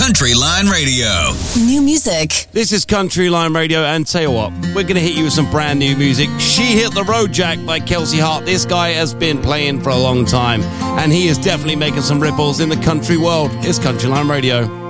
Country Line Radio. New music. This is Country Line Radio, and tell you what, we're going to hit you with some brand new music. She Hit the Road Jack by Kelsey Hart. This guy has been playing for a long time, and he is definitely making some ripples in the country world. It's Country Line Radio.